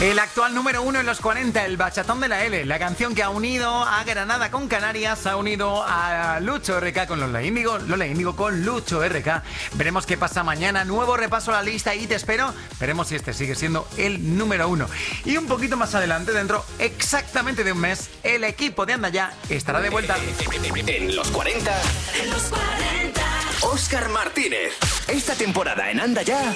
El actual número 1 en los 40, el bachatón de la L, la canción que ha unido a Granada con Canarias, ha unido a Lucho RK con Lola Índigo con Lucho RK. Veremos qué pasa mañana, nuevo repaso a la lista y te espero. Veremos si este sigue siendo el número 1. Y un poquito más adelante, dentro exactamente de un mes, el equipo de Anda Ya estará de vuelta. En los 40. En los 40. Óscar Martínez. Esta temporada en Anda Ya.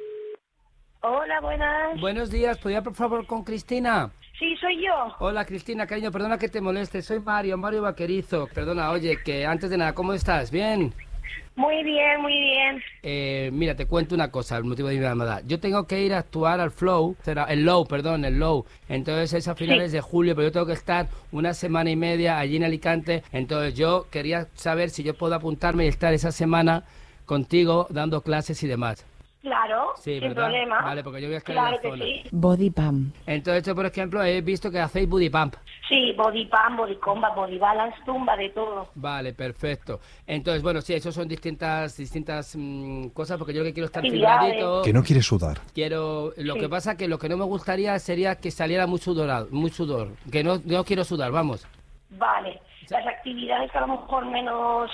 Hola, buenas. Buenos días, ¿podría por favor con Cristina? Sí, soy yo. Hola Cristina, cariño, perdona que te moleste, soy Mario Vaquerizo. Perdona, oye, que antes de nada, ¿cómo estás? ¿Bien? Muy bien, muy bien. Mira, te cuento una cosa, el motivo de mi llamada. Yo tengo que ir a actuar al el Low. Entonces es a finales de julio, pero yo tengo que estar una semana y media allí en Alicante. Entonces yo quería saber si yo puedo apuntarme y estar esa semana contigo dando clases y demás. Claro, Sí, sin ¿verdad? problema. Vale, porque yo voy a estar claro en la que zona. sí. Body pump. Entonces yo, por ejemplo, he visto que hacéis booty pump. Sí, body pump, body combat, body balance, tumba, de todo. Vale, perfecto. Entonces, bueno, sí, eso son distintas cosas, porque yo lo que quiero es estar Actividades. fibradito. Que no quiere sudar. Lo que pasa que lo que no me gustaría sería que saliera muy sudor. Que no quiero sudar, vamos. Vale. Las actividades que a lo mejor menos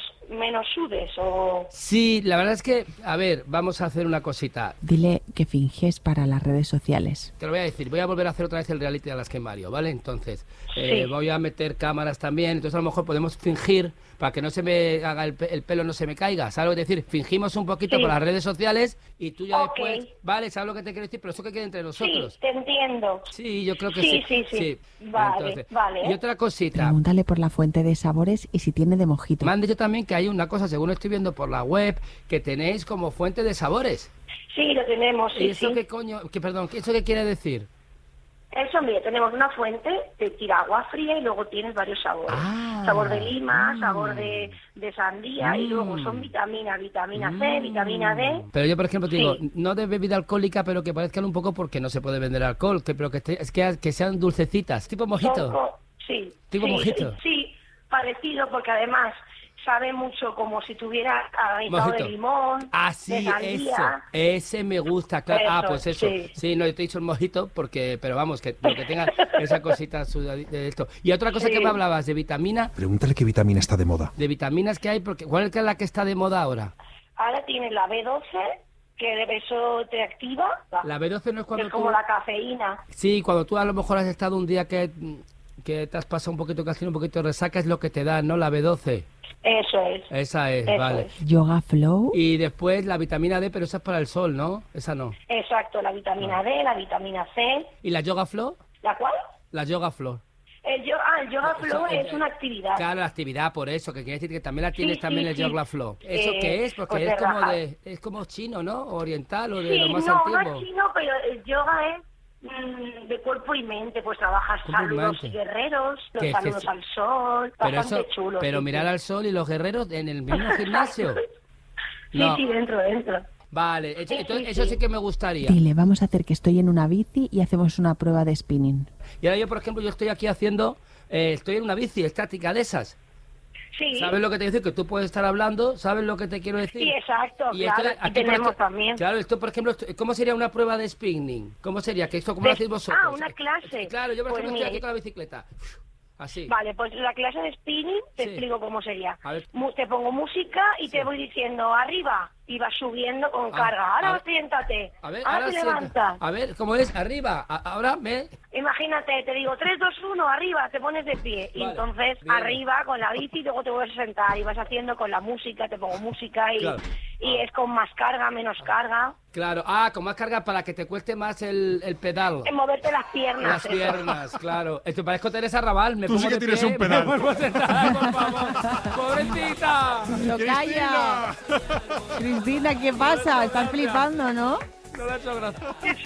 sudes o... Sí, la verdad es que, a ver, vamos a hacer una cosita. Dile que finges para las redes sociales. Te lo voy a decir, voy a volver a hacer otra vez el reality de las que Mario, ¿vale? Entonces, Sí. voy a meter cámaras también, entonces a lo mejor podemos fingir para que no se me haga el pelo, no se me caiga, ¿sabes lo que decir? Fingimos un poquito Sí. por las redes sociales y tú ya Ok. después, ¿vale? ¿Sabes lo que te quiero decir? Pero eso que quede entre nosotros. Sí, te entiendo. Sí, yo creo que Sí, sí. sí. Vale, vale. Y otra cosita. Pregúntale por la fuente de sabores y si tiene de mojito. Me han dicho también que hay una cosa, según estoy viendo por la web, que tenéis como fuente de sabores. Sí, lo tenemos, ¿Y sí, eso sí. qué coño? Perdón, ¿eso qué quiere decir? Eso, mira, tenemos una fuente, te tira agua fría y luego tienes varios sabores. Ah. Sabor de lima, sabor de sandía y luego son vitamina C, vitamina D. Pero yo, por ejemplo, te digo, Sí. no de bebida alcohólica, pero que parezcan un poco porque no se puede vender alcohol, pero que sean dulcecitas, tipo mojito. Sí. ¿Tipo sí, mojito? Sí, parecido, porque además sabe mucho como si tuviera granizado Mojito. de limón, Ah, sí, de sandía. ese me gusta, claro. Eso, Pues eso. sí. Sí, no, yo te he dicho el mojito, pero vamos, que lo que tenga esa cosita de esto. Y otra cosa Sí. que me hablabas de vitamina, Pregúntale qué vitamina está de moda. de vitaminas que hay, porque ¿cuál es la que está de moda ahora? Ahora tienes la B12, que eso te activa, La B12 no es que cuando es como tú... la cafeína. Sí, cuando tú a lo mejor has estado un día que te has pasado un poquito, que has tenido un poquito de resaca, es lo que te da, ¿no? La B12. Eso es. Esa es, Eso vale. es. Yoga Flow. Y después la vitamina D, pero esa es para el sol, ¿no? Esa no. Exacto, la vitamina D, la vitamina C. ¿Y la Yoga Flow? ¿La cual? La Yoga Flow. El yoga flow Eso, es una actividad. Claro, la actividad, por eso, que quiere decir que también la tienes Sí, también sí, el sí. Yoga Flow. ¿Eso qué es? Porque pues es de como rajar. es como chino, ¿no? Oriental o de Sí, lo más no antiguo. chino, pero el yoga es de cuerpo y mente, pues trabajas Cuerpo y saludos mente. guerreros, los Que saludos sí. al sol, Pero bastante eso, chulo. pero sí, mirar sí. al sol y los guerreros en el mismo gimnasio. Sí, No. sí, dentro. Vale, Sí, entonces sí, eso sí. sí que me gustaría. Dile, vamos a hacer que estoy en una bici y hacemos una prueba de spinning. Y ahora yo, por ejemplo, yo estoy aquí haciendo, estoy en una bici estática de esas. Sí, ¿Sabes lo que te digo? Que tú puedes estar hablando, ¿sabes lo que te quiero decir? sí, exacto, Y claro, esto- aquí por tenemos esto- también. Claro, esto, por ejemplo, ¿cómo sería una prueba de spinning? ¿Cómo sería? ¿Que esto cómo lo hacéis vosotros? una clase. Claro, yo por Pues ejemplo mira, estoy aquí con la bicicleta. Así. Vale, pues la clase de spinning te Sí. explico cómo sería. A ver. Te pongo música y te voy diciendo arriba y vas subiendo con Ah, carga. a Ahora ver. siéntate. A ver, ahora te sienta. levantas. A ver, ¿cómo es? Arriba. Ahora me... Imagínate, te digo 3, 2, 1, arriba, te pones de pie. Y Vale, entonces bien. arriba con la bici, luego te vuelves a sentar y vas haciendo con la música, te pongo música y, Claro. y es con más carga, menos carga. Claro. Con más carga para que te cueste más el pedal. En moverte las piernas. Las eso. piernas, claro. Esto parezco Teresa Raval. Me Tú pongo sí que de tienes pie, un pedal. Me vuelvo a sentar, por favor. ¡Pobrecita! ¡Calla! Cristina, ¿qué pasa? Estás flipando, ¿no? No le ha hecho gracia.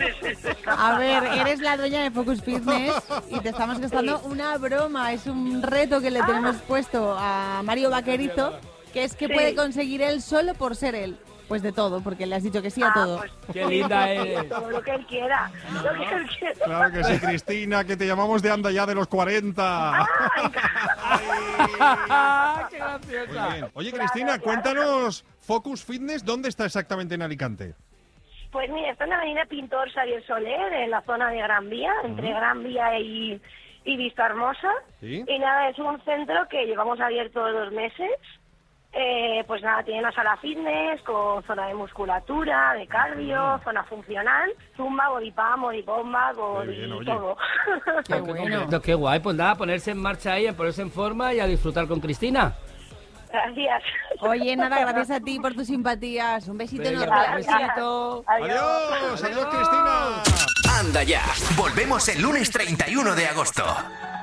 A ver, eres la dueña de Focus Fitness y te estamos gastando una broma. Es un reto que le tenemos puesto a Mario Vaquerizo, que es que Sí. puede conseguir él solo por ser él. Pues de todo, porque le has dicho que sí a todo. Pues, Qué linda eres. todo lo que él quiera. Lo que él quiera. Claro que sí, Cristina, que te llamamos de Anda Ya de los 40. ¡Qué Muy graciosa! bien. Oye, Cristina, cuéntanos, Focus Fitness, ¿dónde está exactamente en Alicante? Pues mira, está en la avenida Pintor Xavier Soler, en la zona de Gran Vía, entre Gran Vía y Vista Hermosa. ¿Sí? Y nada, es un centro que llevamos abierto 2 meses. Pues nada, tiene una sala fitness con zona de musculatura, de cardio, zona funcional, zumba, body pump, body bomba, Qué bien, oye. todo. Qué bueno. Qué guay, pues nada, ponerse en marcha ahí, a ponerse en forma y a disfrutar con Cristina. Gracias. Oye, nada, gracias a ti por tus simpatías. Un besito Venga, enorme. un besito. Adiós, adiós, Cristina. Anda ya. Volvemos el lunes 31 de agosto.